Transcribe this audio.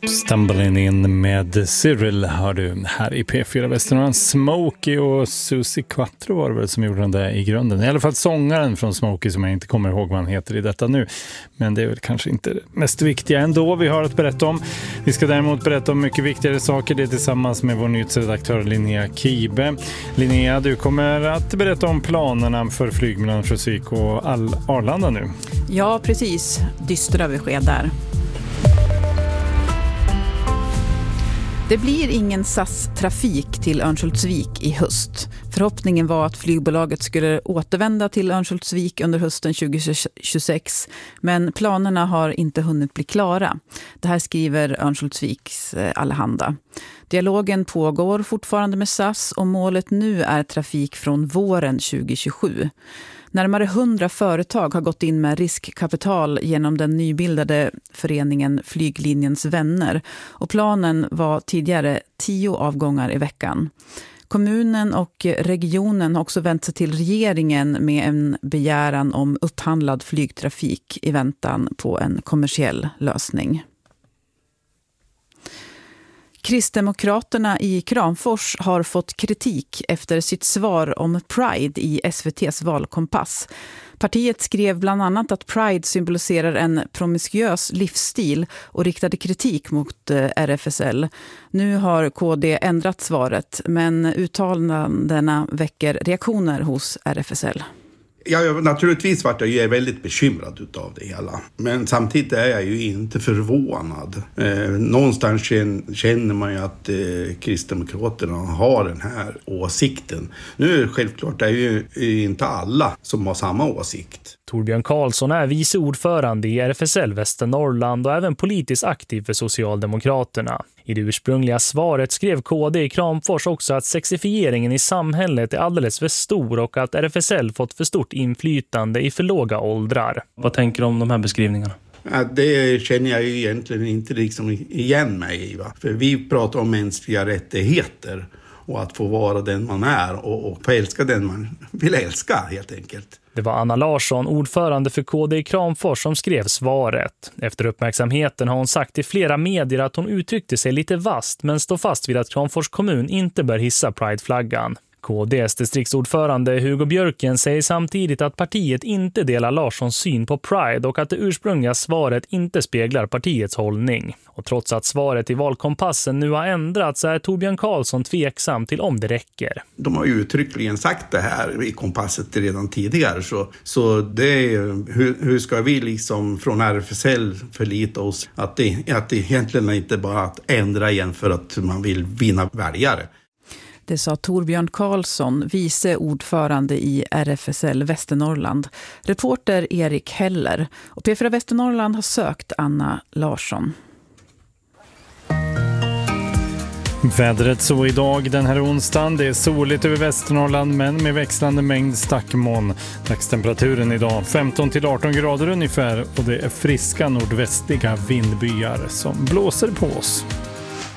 Stumbling in med Cyril hör du här i P4 Västernorrland. Smokey och Susie Quattro var det väl som gjorde den där i grunden. I alla fall sångaren från Smokey som jag inte kommer ihåg vad han heter i detta nu. Men det är väl kanske inte det mest viktiga ändå vi har att berätta om. Vi ska däremot berätta om mycket viktigare saker. Det är tillsammans med vår nyhetsredaktör Linnea Kibe. Linnea, du kommer att berätta om planerna för flyg mellan Örnsköldsvik och Arlanda nu. Ja, precis. Dystra besked där. Det blir ingen SAS-trafik till Örnsköldsvik i höst. Förhoppningen var att flygbolaget skulle återvända till Örnsköldsvik under hösten 2026, men planerna har inte hunnit bli klara. Det här skriver Örnsköldsviks Allehanda. Dialogen pågår fortfarande med SAS och målet nu är trafik från våren 2027. Närmare 100 företag har gått in med riskkapital genom den nybildade föreningen Flyglinjens vänner och planen var tidigare 10 avgångar i veckan. Kommunen och regionen har också vänt sig till regeringen med en begäran om upphandlad flygtrafik i väntan på en kommersiell lösning. Kristdemokraterna i Kramfors har fått kritik efter sitt svar om Pride i SVT:s valkompass. Partiet skrev bland annat att Pride symboliserar en promiskuös livsstil och riktade kritik mot RFSL. Nu har KD ändrat svaret, men uttalandena väcker reaktioner hos RFSL. Ja, naturligtvis vart jag ju väldigt bekymrad utav det hela. Men samtidigt är jag ju inte förvånad. Någonstans känner man ju att Kristdemokraterna har den här åsikten. Nu är det självklart det är ju inte alla som har samma åsikt. Torbjörn Karlsson är vice ordförande i RFSL Västernorrland och även politiskt aktiv för Socialdemokraterna. I det ursprungliga svaret skrev KD i Kramfors också att sexifieringen i samhället är alldeles för stor och att RFSL fått för stort inflytande i för låga åldrar. Vad tänker du om de här beskrivningarna? Ja, det känner jag ju egentligen inte liksom igen mig i. För vi pratar om mänskliga rättigheter och att få vara den man är och få älska den man vill älska helt enkelt. Det var Anna Larsson, ordförande för KD i Kramfors, som skrev svaret. Efter uppmärksamheten har hon sagt till flera medier att hon uttryckte sig lite vasst men står fast vid att Kramfors kommun inte bör hissa Pride-flaggan. KDs distriktsordförande Hugo Björken säger samtidigt att partiet inte delar Larssons syn på Pride och att det ursprungliga svaret inte speglar partiets hållning. Och trots att svaret i valkompassen nu har ändrats är Torbjörn Karlsson tveksam till om det räcker. De har ju uttryckligen sagt det här i kompasset redan tidigare. Så det är, hur ska vi liksom från RFSL förlita oss att det egentligen inte bara att ändra igen för att man vill vinna väljare. Det sa Torbjörn Karlsson, vice ordförande i RFSL Västernorrland. Reporter Erik Heller. Och P4 Västernorrland har sökt Anna Larsson. Vädret så idag den här onsdagen. Det är soligt över Västernorrland men med växlande mängd stackmoln. Dagstemperaturen idag 15 till 18 grader ungefär och det är friska nordvästliga vindbyar som blåser på oss.